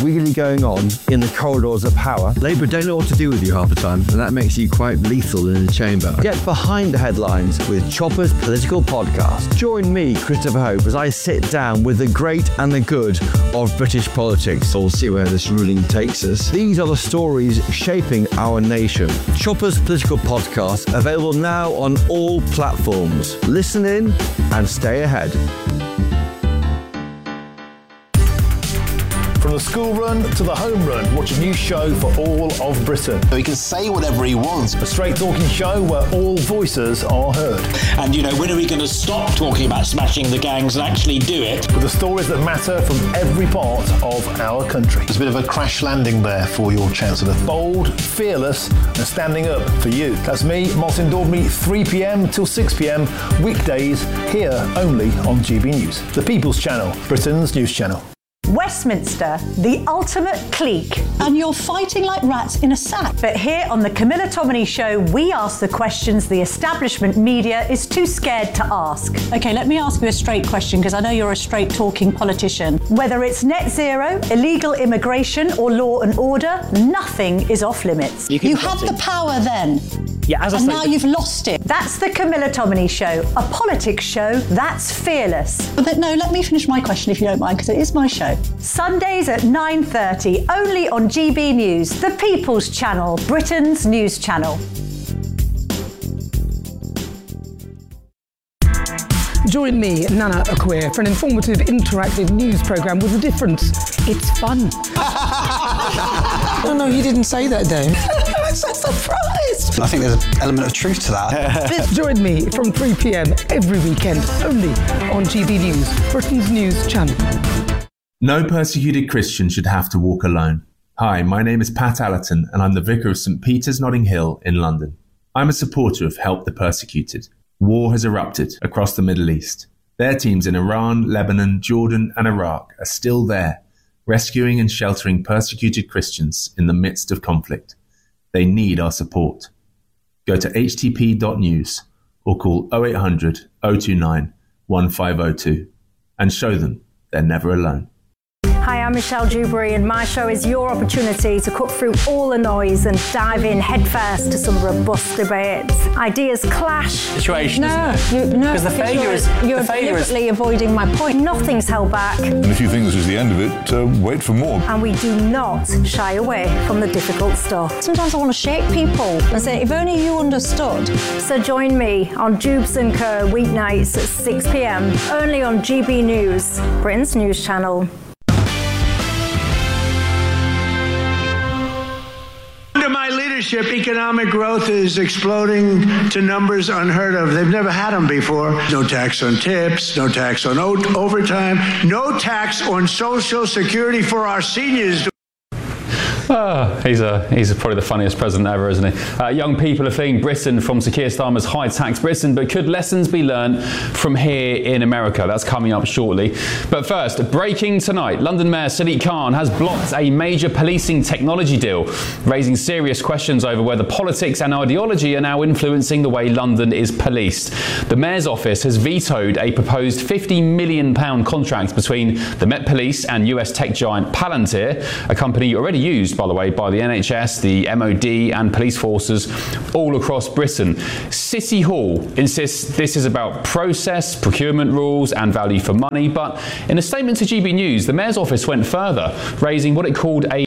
really going on in the corridors of power. Labour don't know what to do with you half the time, and that makes you quite lethal in the chamber. Get behind the headlines with Chopper's Political Podcast. Join me, Christopher Hope, as I sit down with the great and the good of British politics. We'll see where this ruling takes us. These are the stories shaping our nation. Chopper's Political Podcast, available now on all platforms. Listen in and stay ahead. From the school run to the home run, watch a new show for all of Britain. So he can say whatever he wants. A straight talking show where all voices are heard. And, when are we going to stop talking about smashing the gangs and actually do it? With the stories that matter from every part of our country. There's a bit of a crash landing there for your Chancellor. Bold, fearless, and standing up for you. That's me, Martin Daubney, 3 p.m. till 6 p.m. weekdays, here only on GB News. The People's Channel, Britain's news channel. Westminster, the ultimate clique. And you're fighting like rats in a sack. But here on the Camilla Tominey Show, we ask the questions the establishment media is too scared to ask. OK, let me ask you a straight question, because I know you're a straight-talking politician. Whether it's net zero, illegal immigration or law and order, nothing is off limits. You had the power then. Yeah, and now you've lost it. That's the Camilla Tominey Show, a politics show that's fearless. But no, let me finish my question if you don't mind, because it is my show. Sundays at 9:30, only on GB News, the People's Channel, Britain's news channel. Join me, Nana Akwe, for an informative, interactive news programme with a difference. It's fun. No, you didn't say that, Dave. I'm so surprised. I think there's an element of truth to that. Join me from 3 p.m. every weekend, only on GB News, Britain's news channel. No persecuted Christian should have to walk alone. Hi, my name is Pat Allerton, and I'm the Vicar of St Peter's Notting Hill in London. I'm a supporter of Help the Persecuted. War has erupted across the Middle East. Their teams in Iran, Lebanon, Jordan and Iraq are still there, rescuing and sheltering persecuted Christians in the midst of conflict. They need our support. Go to htp.news or call 0800 029 1502 and show them they're never alone. Hi, I'm Michelle Dewberry, and my show is your opportunity to cut through all the noise and dive in headfirst to some robust debates. Ideas clash. Situation. Because the failure is you're deliberately avoiding my point. Nothing's held back. And if you think this is the end of it, wait for more. And we do not shy away from the difficult stuff. Sometimes I want to shake people and say, if only you understood. So join me on Jubes & Kerr weeknights at 6 p.m. only on GB News, Britain's news channel. Under my leadership, economic growth is exploding to numbers unheard of. They've never had them before. No tax on tips, no tax on overtime, no tax on Social Security for our seniors. He's probably the funniest president ever, isn't he? Young people are fleeing Britain from Sir Keir Starmer's high-tax Britain, but could lessons be learned from here in America? That's coming up shortly. But first, breaking tonight, London Mayor Sadiq Khan has blocked a major policing technology deal, raising serious questions over whether politics and ideology are now influencing the way London is policed. The Mayor's office has vetoed a proposed £50 million contract between the Met Police and US tech giant Palantir, a company already used, by the way, by the NHS, the MOD and police forces all across Britain. City Hall insists this is about process, procurement rules and value for money, but in a statement to GB News, the Mayor's office went further, raising what it called a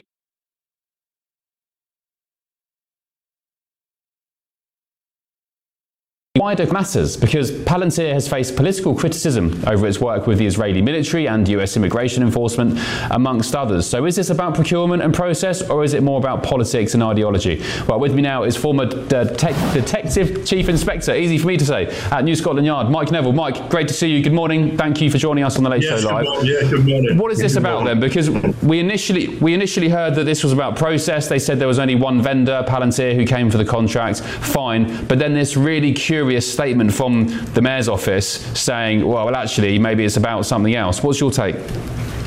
wider matters because Palantir has faced political criticism over its work with the Israeli military and US immigration enforcement, amongst others. So is this about procurement and process, or is it more about politics and ideology? Well, with me now is former Detective Chief Inspector, easy for me to say, at New Scotland Yard, Mike Neville. Mike, great to see you. Good morning. Thank you for joining us on the Late Show Live. Good morning. What is this about then? Because we initially heard that this was about process. They said there was only one vendor, Palantir, who came for the contract. Fine. But then this really curious statement from the Mayor's office saying, well, actually, maybe it's about something else. What's your take?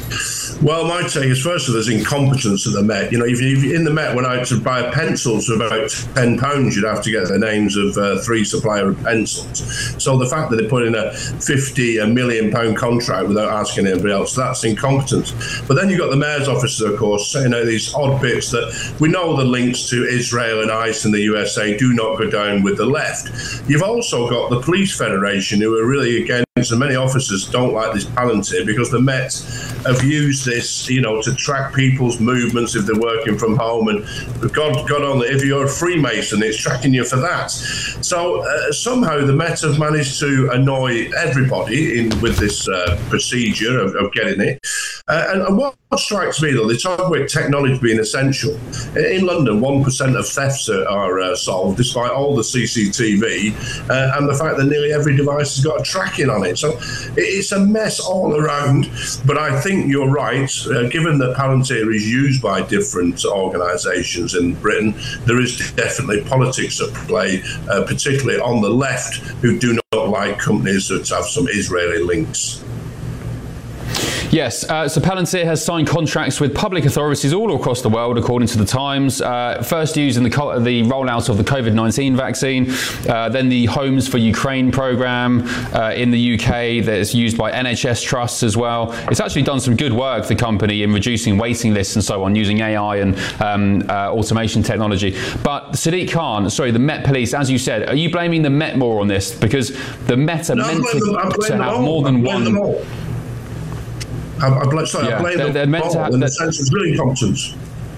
Well, my take is, first of all, there's incompetence at the Met. You know, if in the Met, when I had to buy a pencil for about £10, you'd have to get the names of 3 supplier of pencils. So the fact that they put in a £50 million contract without asking anybody else, that's incompetence. But then you've got the mayor's offices, of course, saying these odd bits that we know the links to Israel and ICE in the USA do not go down with the left. You've also got the Police Federation, who are really against, and many officers don't like this Palantir because the Met have used this, you know, to track people's movements if they're working from home. And God only, if you're a Freemason, it's tracking you for that. So somehow the Met have managed to annoy everybody with this procedure of getting it. And what strikes me, though, they talk about technology being essential. In London, 1% of thefts are solved, despite all the CCTV and the fact that nearly every device has got a tracking on it. So it's a mess all around. But I think you're right. Given that Palantir is used by different organisations in Britain, there is definitely politics at play, particularly on the left, who do not like companies that have some Israeli links. Yes, so Palantir has signed contracts with public authorities all across the world, according to the Times. First used in the rollout of the COVID-19 vaccine, then the Homes for Ukraine programme in the UK that's used by NHS trusts as well. It's actually done some good work, the company, in reducing waiting lists and so on, using AI and automation technology. But Sadiq Khan, the Met Police, as you said, are you blaming the Met more on this? Because the Met are meant to have more than one... I blame them all in the sense it's really incompetence.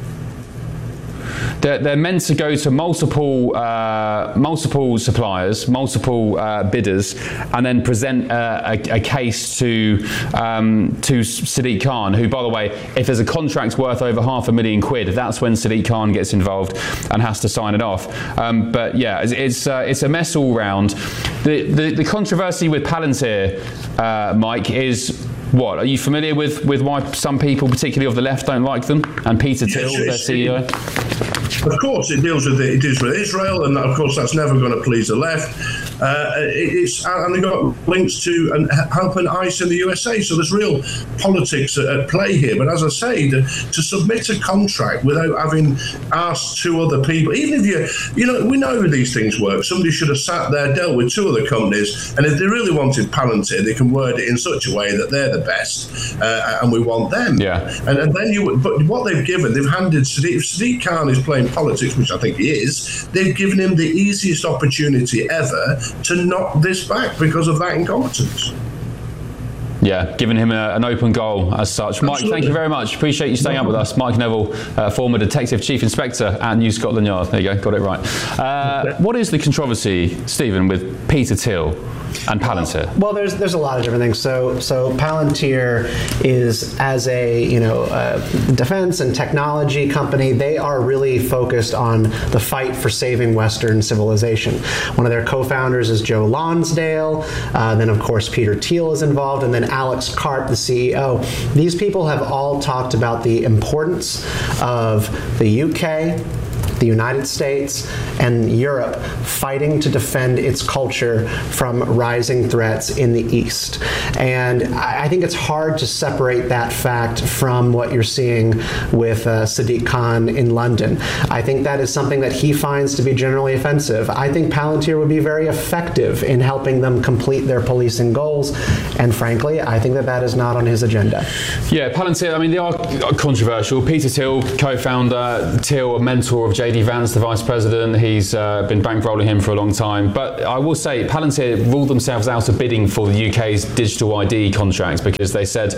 They're meant to go to multiple suppliers, multiple bidders, and then present a case to Sadiq Khan, who, by the way, if there's a contract worth over £500,000, that's when Sadiq Khan gets involved and has to sign it off. But yeah, it's a mess all round. The controversy with Palantir, Mike, is... What, are you familiar with why some people, particularly of the left, don't like them? And Peter Thiel, their CEO? Of course, it deals with Israel, and of course that's never going to please the left. And they've got links to and helping ICE in the USA, so there's real politics at play here. But as I say, to submit a contract without having asked 2 other people, even if we know how these things work. Somebody should have sat there, dealt with 2 other companies, and if they really wanted Palantir, they can word it in such a way that they're the best, and we want them. Yeah. And then but what they've handed Sadiq. If Sadiq Khan is playing politics, which I think he is, they've given him the easiest opportunity ever to knock this back because of that incompetence. Yeah, giving him an open goal as such. Absolutely. Mike, thank you very much. Appreciate you staying up with us. Mike Neville, former Detective Chief Inspector at New Scotland Yard. There you go, got it right. What is the controversy, Stephen, with Peter Thiel and Palantir? Well, there's a lot of different things. So Palantir is, as a defense and technology company, they are really focused on the fight for saving Western civilization. One of their co-founders is Joe Lonsdale. Then, of course, Peter Thiel is involved, and then Alex Karp, the CEO. These people have all talked about the importance of the UK, the United States, and Europe fighting to defend its culture from rising threats in the East. And I think it's hard to separate that fact from what you're seeing with Sadiq Khan in London. I think that is something that he finds to be generally offensive. I think Palantir would be very effective in helping them complete their policing goals, and frankly, I think that is not on his agenda. Yeah, Palantir, I mean, they are controversial. Peter Thiel, co-founder, Thiel, a mentor of J.D. Vance, the vice president. He's been bankrolling him for a long time. But I will say, Palantir ruled themselves out of bidding for the UK's digital ID contract because they said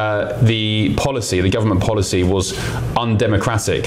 the government policy was undemocratic.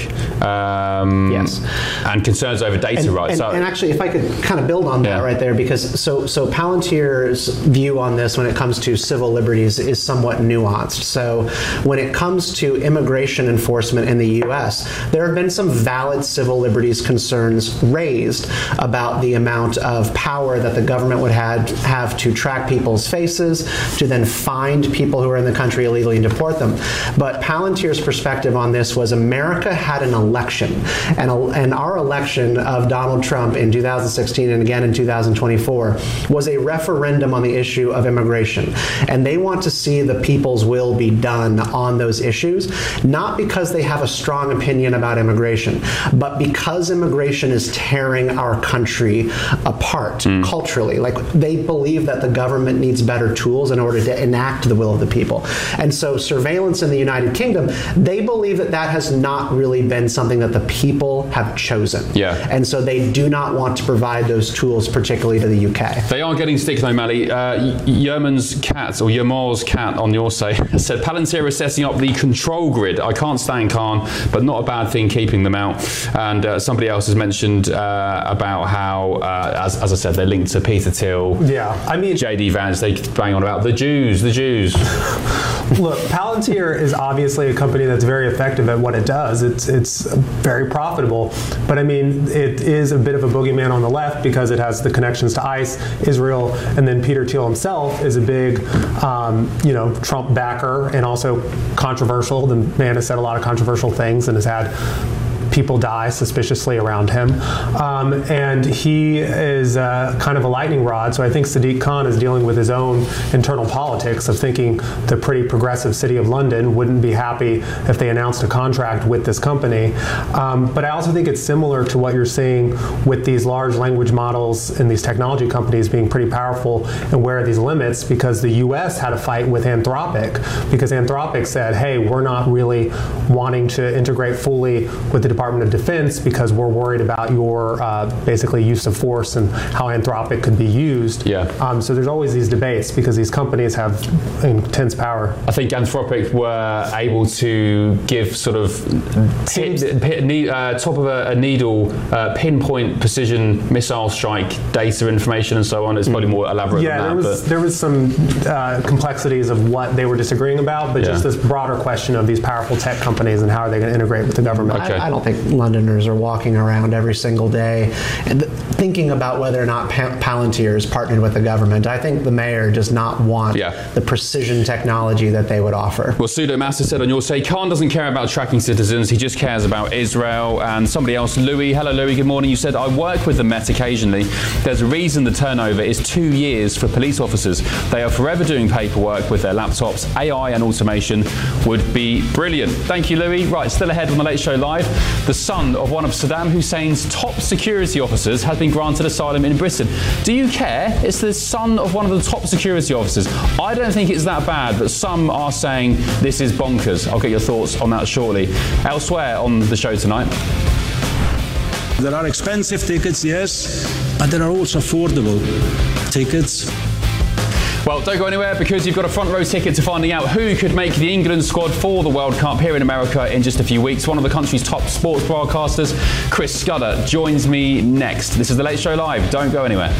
Yes. And concerns over data rights. And actually, if I could kind of build on that right there, because so Palantir's view on this when it comes to civil liberties is somewhat nuanced. So when it comes to immigration enforcement in the US, there have been some valid civil civil liberties concerns raised about the amount of power that the government would have to track people's faces, to then find people who are in the country illegally and deport them. But Palantir's perspective on this was America had an election, and our election of Donald Trump in 2016 and again in 2024 was a referendum on the issue of immigration. And they want to see the people's will be done on those issues, not because they have a strong opinion about immigration, but because immigration is tearing our country apart culturally. Like, they believe that the government needs better tools in order to enact the will of the people. And so surveillance in the United Kingdom, they believe that that has not really been something that the people have chosen. Yeah. And so they do not want to provide those tools, particularly to the UK. They are getting stick though, Mally. Yerman's cat on your say said Palantir is setting up the control grid. I can't stand Khan, but not a bad thing keeping them out. And somebody else has mentioned about how, as I said, they're linked to Peter Thiel. Yeah, I mean, JD Vance. They bang on about the Jews. Look, Palantir is obviously a company that's very effective at what it does. It's very profitable, but I mean, it is a bit of a boogeyman on the left because it has the connections to ICE, Israel, and then Peter Thiel himself is a big, Trump backer and also controversial. The man has said a lot of controversial things and has had people die suspiciously around him. And he is kind of a lightning rod. So I think Sadiq Khan is dealing with his own internal politics of thinking the pretty progressive city of London wouldn't be happy if they announced a contract with this company. But I also think it's similar to what you're seeing with these large language models and these technology companies being pretty powerful, and where are these limits? Because the US had a fight with Anthropic, because Anthropic said, hey, we're not really wanting to integrate fully with the Department of Defense because we're worried about your basically use of force and how Anthropic could be used. Yeah. So there's always these debates because these companies have intense power. I think Anthropic were able to give sort of top of a needle pinpoint precision missile strike data information and so on. It's probably more elaborate than that. There was some complexities of what they were disagreeing about, but just this broader question of these powerful tech companies and how are they going to integrate with the government. Okay. I don't think Londoners are walking around every single day and thinking about whether or not Palantir is partnered with the government. I think the mayor does not want the precision technology that they would offer. Well, Pseudomaster said on your say, Khan doesn't care about tracking citizens, he just cares about Israel. And somebody else, Louis, hello Louis, good morning. You said, I work with the Met occasionally. There's a reason the turnover is 2 years for police officers. They are forever doing paperwork with their laptops. AI and automation would be brilliant. Thank you, Louis. Right, still ahead on the Late Show Live. The son of one of Saddam Hussein's top security officers has been granted asylum in Britain. Do you care? It's the son of one of the top security officers. I don't think it's that bad, but some are saying this is bonkers. I'll get your thoughts on that shortly. Elsewhere on the show tonight. There are expensive tickets, yes, but there are also affordable tickets. Well, don't go anywhere because you've got a front row ticket to finding out who could make the England squad for the World Cup here in America in just a few weeks. One of the country's top sports broadcasters, Chris Scudder, joins me next. This is The Late Show Live. Don't go anywhere.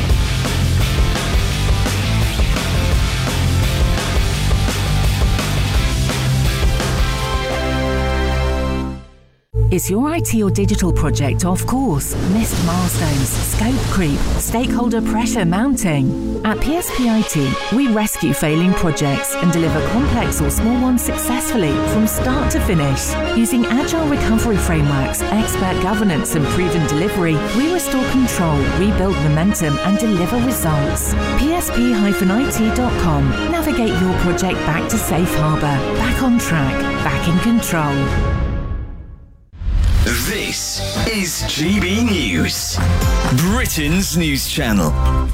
Is your IT or digital project off course? Missed milestones, scope creep, stakeholder pressure mounting? At PSP IT, we rescue failing projects and deliver complex or small ones successfully from start to finish. Using agile recovery frameworks, expert governance and proven delivery, we restore control, rebuild momentum and deliver results. PSP-IT.com. Navigate your project back to safe harbour, back on track, back in control. This is GB News, Britain's news channel.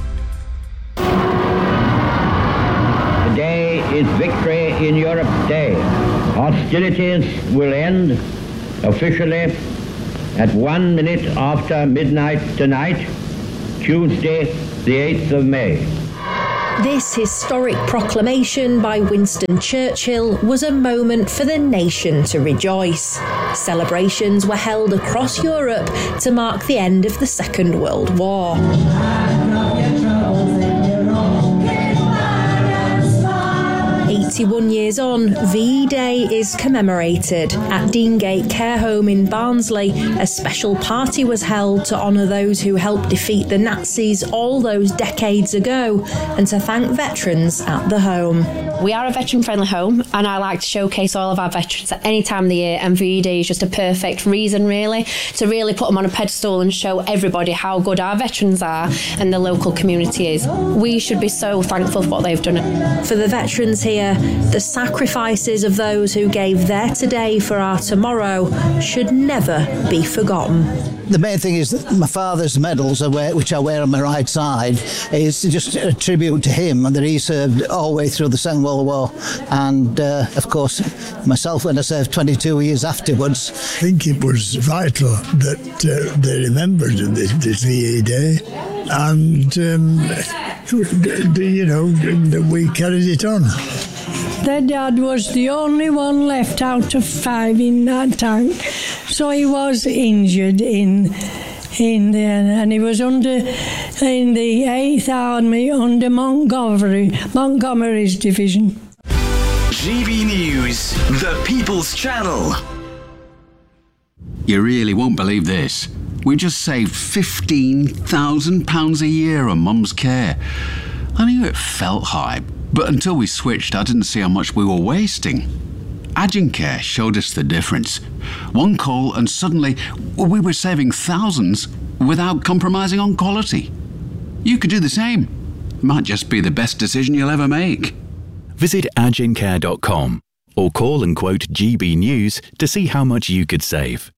Today is Victory in Europe Day. Hostilities will end officially at 1 minute after midnight tonight, Tuesday, the 8th of May. This historic proclamation by Winston Churchill was a moment for the nation to rejoice. Celebrations were held across Europe to mark the end of the Second World War. 80 81 years on, VE Day is commemorated. At Deangate Care Home in Barnsley, a special party was held to honour those who helped defeat the Nazis all those decades ago and to thank veterans at the home. We are a veteran-friendly home, and I like to showcase all of our veterans at any time of the year, and VE Day is just a perfect reason, really, to really put them on a pedestal and show everybody how good our veterans are and the local community is. We should be so thankful for what they've done. For the veterans here, the sacrifices of those who gave their today for our tomorrow should never be forgotten. The main thing is that my father's medals, which I wear on my right side, is just a tribute to him and that he served all the way through the Second World War. And, of course, myself when I served 22 years afterwards. I think it was vital that they remembered this VE Day and, that we carried it on. Their dad was the only one left out of 5 in that tank, so he was injured in there, and he was in the 8th Army under Montgomery's division. GB News, the People's Channel. You really won't believe this. We just saved £15,000 a year on Mum's care. I knew it felt high, but until we switched, I didn't see how much we were wasting. Agincare showed us the difference. One call and suddenly we were saving thousands without compromising on quality. You could do the same. Might just be the best decision you'll ever make. Visit agincare.com or call and quote GB News to see how much you could save.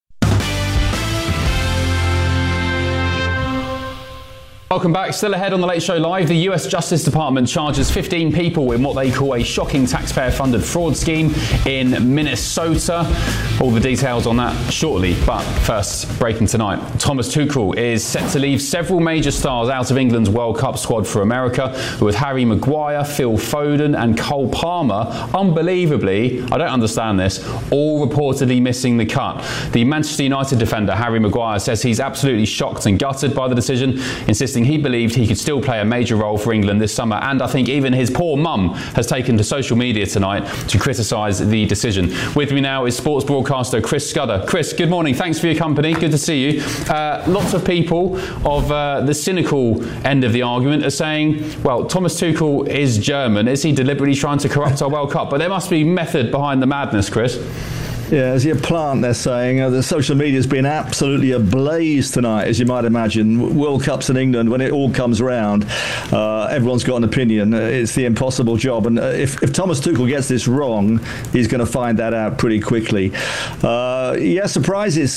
Welcome back. Still ahead on The Late Show Live, the US Justice Department charges 15 people in what they call a shocking taxpayer-funded fraud scheme in Minnesota. All the details on that shortly, but first, breaking tonight, Thomas Tuchel is set to leave several major stars out of England's World Cup squad for America, with Harry Maguire, Phil Foden and Cole Palmer, unbelievably, I don't understand this, all reportedly missing the cut. The Manchester United defender Harry Maguire says he's absolutely shocked and gutted by the decision, insisting he believed he could still play a major role for England this summer, and I think even his poor mum has taken to social media tonight to criticise the decision. With me now is sports broadcaster Chris Scudder. Chris, good morning. Thanks for your company. Good to see you. Lots of people of the cynical end of the argument are saying, well, Thomas Tuchel is German. Is he deliberately trying to corrupt our World Cup? But there must be method behind the madness, Chris. Yeah, as your plant, they're saying. The social media's been absolutely ablaze tonight, as you might imagine. World Cups in England, when it all comes round, everyone's got an opinion. It's the impossible job. And if Thomas Tuchel gets this wrong, he's going to find that out pretty quickly. Yeah, surprises.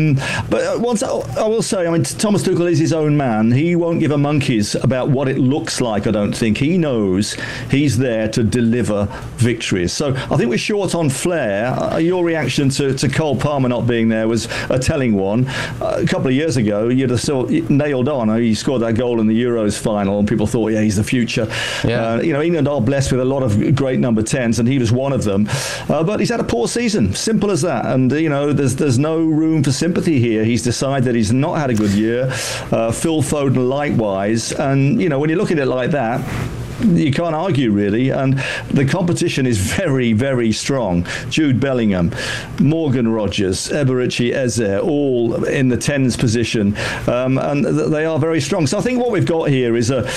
But once I will say, I mean, Thomas Tuchel is his own man. He won't give a monkeys about what it looks like, I don't think. He knows he's there to deliver victories. So I think we're short on flair. Your reaction to Cole Palmer not being there was a telling one. A couple of years ago, you'd have nailed on. He scored that goal in the Euros final, and people thought, yeah, he's the future. Yeah. England are blessed with a lot of great number 10s, and he was one of them. But he's had a poor season, simple as that. And there's no room for sympathy here. He's decided he's not had a good year. Phil Foden likewise. And when you look at it like that, you can't argue, really, and the competition is very, very strong. Jude Bellingham, Morgan Rogers, Eberechi Eze, all in the 10s position, and they are very strong. So I think what we've got here is a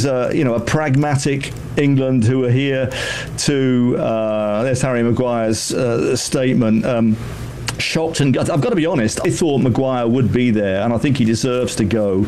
pragmatic England who are here to. There's Harry Maguire's statement. Shocked and gutted. I've got to be honest, I thought Maguire would be there, and I think he deserves to go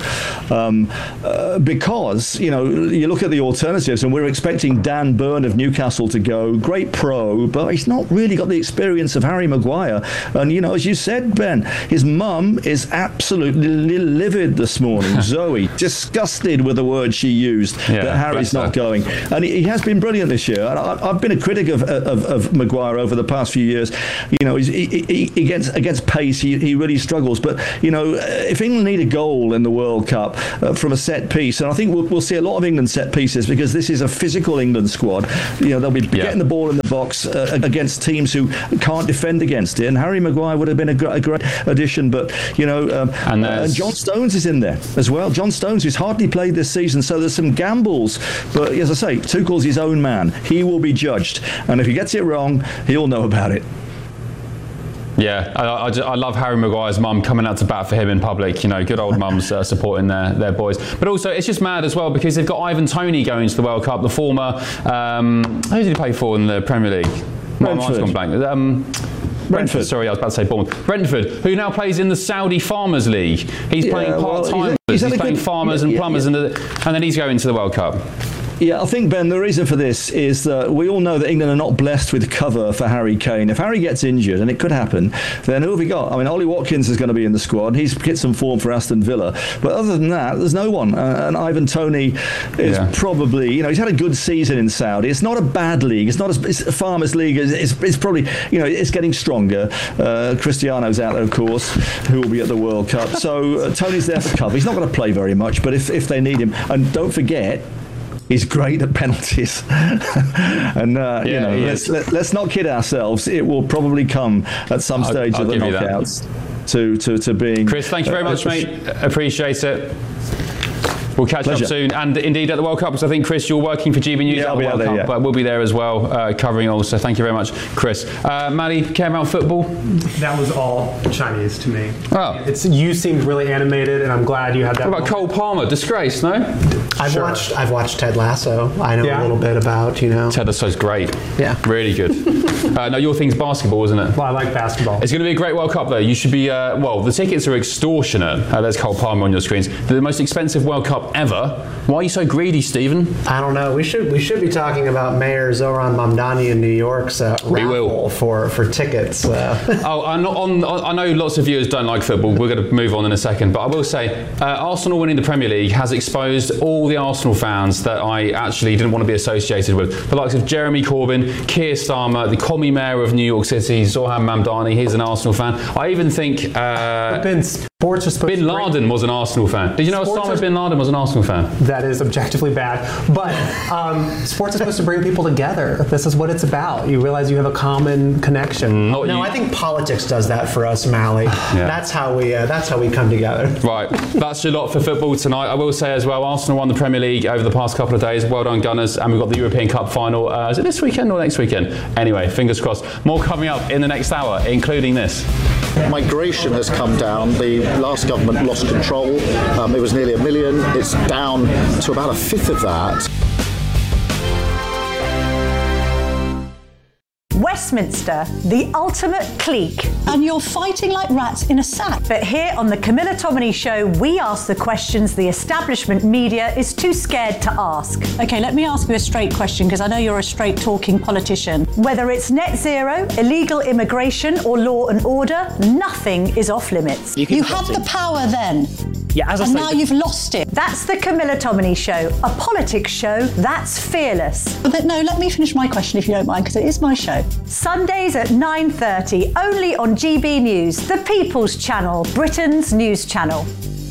because you look at the alternatives, and we're expecting Dan Burn of Newcastle to go. Great pro, but he's not really got the experience of Harry Maguire. And as you said, Ben, his mum is absolutely livid this morning. Zoe, disgusted with the word she used, that Harry's not going. And he has been brilliant this year. And I've been a critic of Maguire over the past few years. He against pace, he really struggles. But, if England need a goal in the World Cup from a set piece, and I think we'll see a lot of England set pieces because this is a physical England squad. They'll be getting the ball in the box against teams who can't defend against it. And Harry Maguire would have been a great addition. But, and John Stones is in there as well. John Stones, who's hardly played this season. So there's some gambles. But as I say, Tuchel's his own man. He will be judged. And if he gets it wrong, he'll know about it. Yeah, I love Harry Maguire's mum coming out to bat for him in public. Good old mums supporting their boys. But also, it's just mad as well because they've got Ivan Toney going to the World Cup, the former... who did he play for in the Premier League? Brentford. Brentford, sorry, I was about to say Bournemouth. Brentford, who now plays in the Saudi Farmers League. He's playing part-time. He's playing farmers and plumbers, and then he's going to the World Cup. Yeah, I think, Ben, the reason for this is that we all know that England are not blessed with cover for Harry Kane. If Harry gets injured, and it could happen, then who have we got? I mean, Ollie Watkins is going to be in the squad. He's hit some form for Aston Villa. But other than that, there's no one. And Ivan Toney is probably, he's had a good season in Saudi. It's not a bad league. It's not it's a Farmers League. It's probably, it's getting stronger. Cristiano's out there, of course, who will be at the World Cup. So Toney's there for cover. He's not going to play very much, but if they need him, and don't forget, he's great at penalties. And, let's not kid ourselves. It will probably come at some stage of the knockouts to being... Chris, thank you very much, mate. Appreciate it. We'll catch up soon, and indeed at the World Cup, because I think, Chris, you're working for GB News at the World Cup, but we'll be there as well, covering all. So thank you very much, Chris. Maddie, care about football? That was all Chinese to me. Oh. You seemed really animated, and I'm glad you had that. What about Cole Palmer? Disgrace, no? I've watched Ted Lasso. I know a little bit about, Ted Lasso's great. Yeah. Really good. No, your thing's basketball, isn't it? Well, I like basketball. It's going to be a great World Cup, though. You should be, the tickets are extortionate. There's Cole Palmer on your screens. The most expensive World Cup ever. Why are you so greedy, Stephen? I don't know. We should be talking about Mayor Zoran Mamdani in New York's raffle for tickets. I know lots of viewers don't like football. We're going to move on in a second, but I will say Arsenal winning the Premier League has exposed all the Arsenal fans that I actually didn't want to be associated with. The likes of Jeremy Corbyn, Keir Starmer, the commie mayor of New York City, Zoran Mamdani. He's an Arsenal fan. I even think Bin Laden was an Arsenal fan. Did you know Osama Bin Laden was an Arsenal fan? That is objectively bad. But sports is supposed to bring people together. This is what it's about. You realize you have a common connection. I think politics does that for us, Mally. Yeah. That's how we come together. Right. That's your lot for football tonight. I will say as well, Arsenal won the Premier League over the past couple of days. Well done, Gunners. And we've got the European Cup final. Is it this weekend or next weekend? Anyway, fingers crossed. More coming up in the next hour, including this. Migration has come down. The last government lost control. It was nearly 1 million. It's down to about 1/5 of that. Westminster, the ultimate clique. And you're fighting like rats in a sack. But here on the Camilla Tominey Show, we ask the questions the establishment media is too scared to ask. Okay, let me ask you a straight question, because I know you're a straight-talking politician. Whether it's net zero, illegal immigration, or law and order, nothing is off limits. You had the power then. Yeah, as I and say, now you've lost it. That's the Camilla Tominey Show, a politics show that's fearless. But no, let me finish my question if you don't mind, because it is my show. Sundays at 9:30, only on GB News, the People's Channel, Britain's news channel.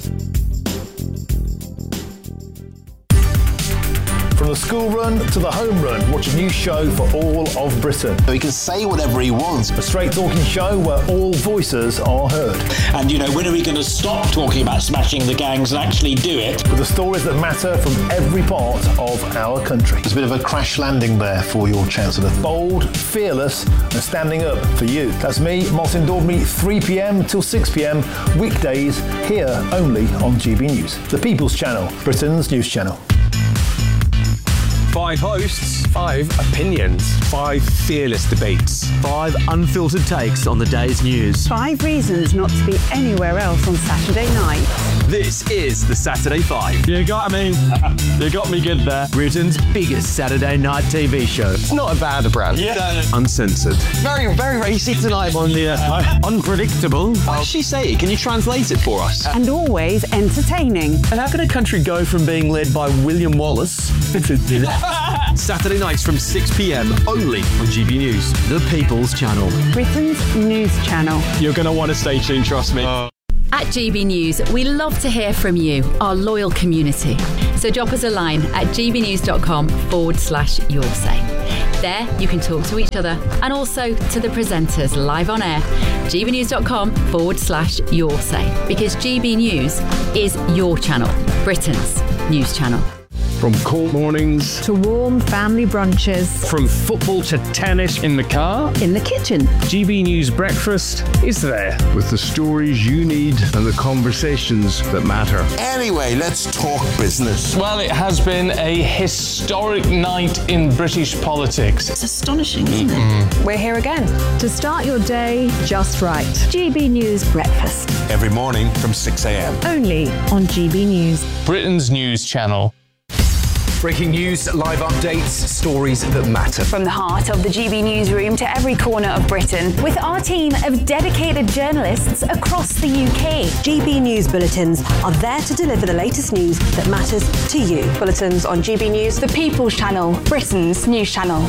From the school run to the home run, watch a new show for all of Britain. He can say whatever he wants. A straight talking show where all voices are heard. And when are we going to stop talking about smashing the gangs and actually do it? With the stories that matter from every part of our country. There's a bit of a crash landing there for your Chancellor. Bold, fearless and standing up for you. That's me, Martin Daubney, 3 p.m. till 6 p.m. weekdays here only on GB News. The People's Channel, Britain's news channel. 5 hosts, 5 opinions, 5 fearless debates, 5 unfiltered takes on the day's news. 5 reasons not to be anywhere else on Saturday night. This is the Saturday 5. You got me. You got me good there. Britain's biggest Saturday night TV show. It's not a bad brand. Yeah. Uncensored. Very, very racy tonight on the unpredictable. What did she say? Can you translate it for us? And always entertaining. And how can a country go from being led by William Wallace to Saturday nights from 6 p.m. only on GB News, the People's Channel. Britain's news channel. You're going to want to stay tuned, trust me. At GB News, we love to hear from you, our loyal community. So drop us a line at gbnews.com/yoursay. There, you can talk to each other and also to the presenters live on air. gbnews.com/yoursay. Because GB News is your channel, Britain's news channel. From cold mornings to warm family brunches. From football to tennis in the car. In the kitchen. GB News Breakfast is there with the stories you need and the conversations that matter. Anyway, let's talk business. Well, it has been a historic night in British politics. It's astonishing, isn't it? We're here again to start your day just right. GB News Breakfast. Every morning from 6 a.m. Only on GB News. Britain's news channel. Breaking news, live updates, stories that matter. From the heart of the GB newsroom to every corner of Britain, with our team of dedicated journalists across the UK. GB News Bulletins are there to deliver the latest news that matters to you. Bulletins on GB News, the People's Channel, Britain's news channel.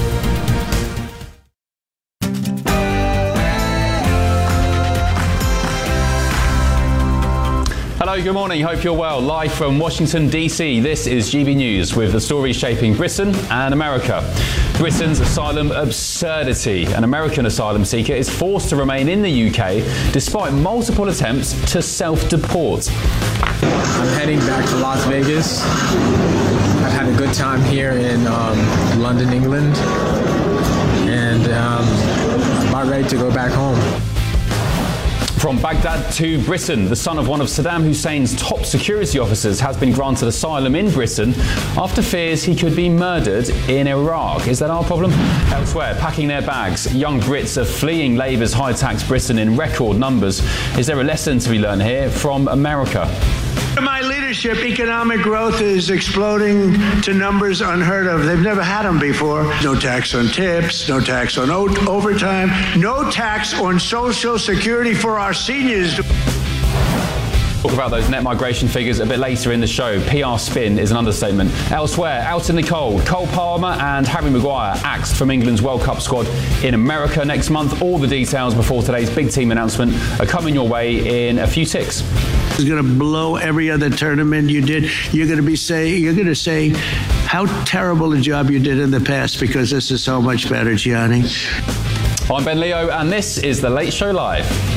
Hello, good morning. Hope you're well. Live from Washington, D.C., this is GB News with the stories shaping Britain and America. Britain's asylum absurdity. An American asylum seeker is forced to remain in the UK despite multiple attempts to self-deport. I'm heading back to Las Vegas. I've had a good time here in London, England, and I'm about ready to go back home. From Baghdad to Britain, the son of one of Saddam Hussein's top security officers has been granted asylum in Britain after fears he could be murdered in Iraq. Is that our problem? Elsewhere, packing their bags, young Brits are fleeing Labour's high-tax Britain in record numbers. Is there a lesson to be learned here from America? Under my leadership, economic growth is exploding to numbers unheard of. They've never had them before. No tax on tips, no tax on overtime, no tax on Social Security for our seniors. Talk about those net migration figures a bit later in the show. PR spin is an understatement. Elsewhere, out in the cold, Cole Palmer and Harry Maguire axed from England's World Cup squad in America next month. All the details before today's big team announcement are coming your way in a few ticks. It's going to blow every other tournament you did. You're going to say how terrible a job you did in the past because this is so much better, Gianni. I'm Ben Leo, and this is The Late Show Live.